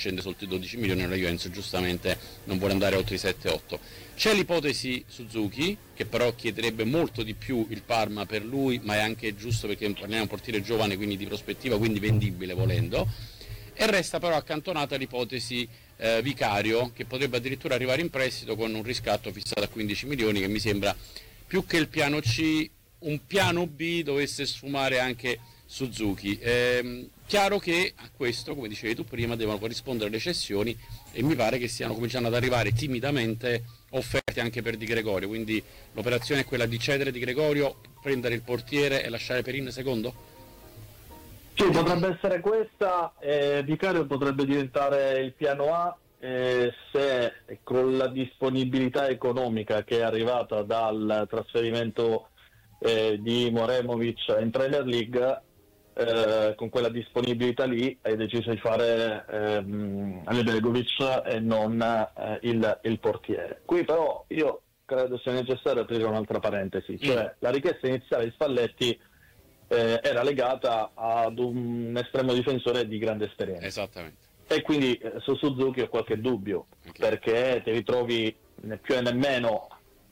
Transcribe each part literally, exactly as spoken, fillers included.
scende sotto i dodici milioni, la Juventus giustamente non vuole andare oltre i sette otto. C'è l'ipotesi Suzuki, che però chiederebbe molto di più il Parma per lui, ma è anche giusto perché parliamo di un portiere giovane, quindi di prospettiva, quindi vendibile volendo, e resta però accantonata l'ipotesi eh, Vicario, che potrebbe addirittura arrivare in prestito con un riscatto fissato a quindici milioni, che mi sembra più che il piano C, un piano B dovesse sfumare anche Suzuki. Eh, chiaro che a questo, come dicevi tu prima, devono corrispondere le cessioni e mi pare che stiano cominciando ad arrivare timidamente offerte anche per Di Gregorio, quindi l'operazione è quella di cedere Di Gregorio, prendere il portiere e lasciare Perin secondo? Sì, potrebbe essere questa, eh, Vicario potrebbe diventare il piano A eh, se con la disponibilità economica che è arrivata dal trasferimento eh, di Moremovic in Premier League, eh, con quella disponibilità lì hai deciso di fare ehm, Begovic e non eh, il, il portiere. Qui però io credo sia necessario aprire un'altra parentesi, cioè mm. la richiesta iniziale di Spalletti Eh, era legata ad un estremo difensore di grande esperienza. Esattamente. E quindi eh, su Suzuki ho qualche dubbio, okay. perché ti ritrovi né più e nemmeno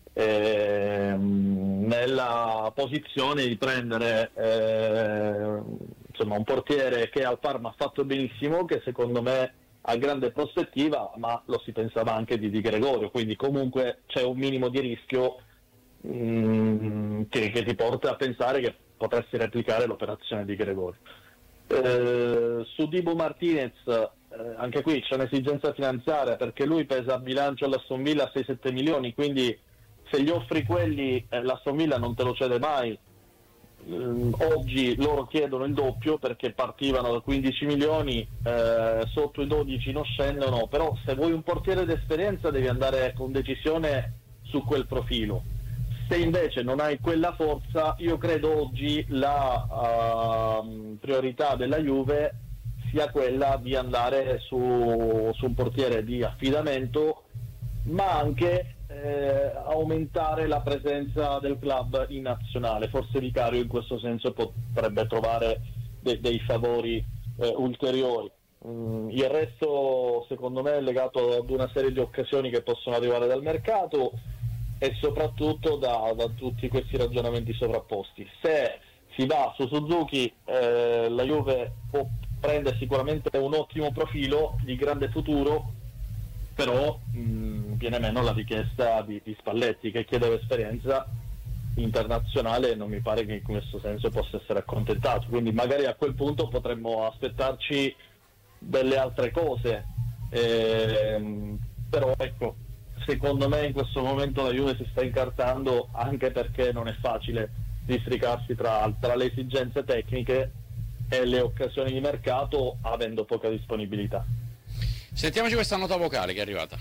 eh, nella posizione di prendere eh, insomma un portiere che al Parma ha fatto benissimo, che secondo me ha grande prospettiva, ma lo si pensava anche di Di Gregorio, quindi comunque c'è un minimo di rischio mh, che, che ti porta a pensare che potresti replicare l'operazione di Gregorio. Eh, su Dibu Martinez eh, anche qui c'è un'esigenza finanziaria, perché lui pesa a bilancio all'Aston Villa sei sette milioni, quindi se gli offri quelli eh, l'Aston Villa non te lo cede mai. Eh, oggi loro chiedono il doppio perché partivano da quindici milioni, eh, sotto i dodici non scendono, però se vuoi un portiere d'esperienza devi andare con decisione su quel profilo. Se invece non hai quella forza, io credo oggi la uh, priorità della Juve sia quella di andare su, su un portiere di affidamento, ma anche eh, aumentare la presenza del club in nazionale. Forse Vicario in questo senso potrebbe trovare de- dei favori eh, ulteriori. Mm, il resto secondo me è legato ad una serie di occasioni che possono arrivare dal mercato e soprattutto da, da tutti questi ragionamenti sovrapposti. Se si va su Suzuki, eh, la Juve può prendere sicuramente un ottimo profilo di grande futuro, però mh, viene meno la richiesta di, di Spalletti, che chiede esperienza internazionale, e non mi pare che in questo senso possa essere accontentato, quindi magari a quel punto potremmo aspettarci delle altre cose, eh, però ecco, secondo me in questo momento la Juve si sta incartando, anche perché non è facile districarsi tra, tra le esigenze tecniche e le occasioni di mercato, avendo poca disponibilità. Sentiamoci questa nota vocale che è arrivata.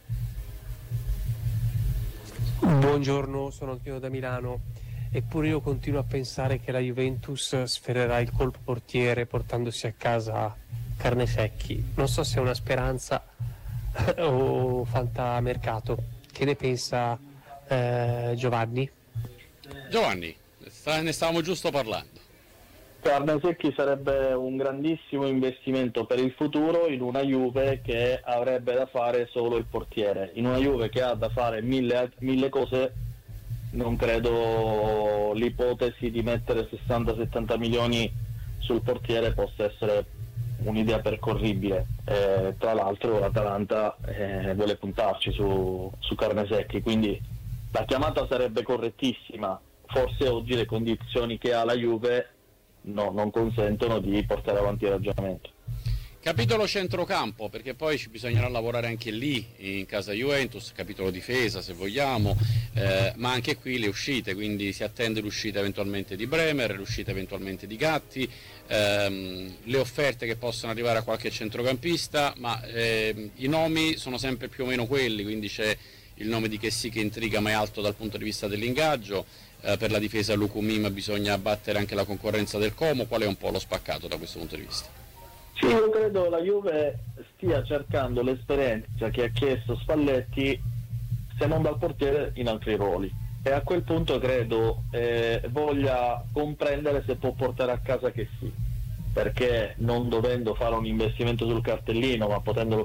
Buongiorno, sono Antonio da Milano. Eppure io continuo a pensare che la Juventus sferrerà il colpo portiere portandosi a casa Carnesecchi. Non so se è una speranza o fantamercato. Che ne pensa eh, Giovanni? Giovanni, sta, ne stavamo giusto parlando. Carnesecchi sarebbe un grandissimo investimento per il futuro in una Juve che avrebbe da fare solo il portiere. In una Juve che ha da fare mille, mille cose, non credo l'ipotesi di mettere sessanta settanta milioni sul portiere possa essere un'idea percorribile. Eh, tra l'altro l'Atalanta eh, vuole puntarci su, su Carnesecchi, quindi la chiamata sarebbe correttissima. Forse oggi le condizioni che ha la Juve no, non consentono di portare avanti il ragionamento. Capitolo centrocampo, perché poi ci bisognerà lavorare anche lì in casa Juventus, capitolo difesa se vogliamo, eh, ma anche qui le uscite, quindi si attende l'uscita eventualmente di Bremer, l'uscita eventualmente di Gatti, ehm, le offerte che possono arrivare a qualche centrocampista, ma eh, i nomi sono sempre più o meno quelli, quindi c'è il nome di Chessy che intriga ma è alto dal punto di vista dell'ingaggio, eh, per la difesa Lucumim bisogna abbattere anche la concorrenza del Como. Qual è un po' lo spaccato da questo punto di vista? Sì, io credo la Juve stia cercando l'esperienza che ha chiesto Spalletti, se non dal portiere, in altri ruoli, e a quel punto credo eh, voglia comprendere se può portare a casa che sì. perché non dovendo fare un investimento sul cartellino ma potendolo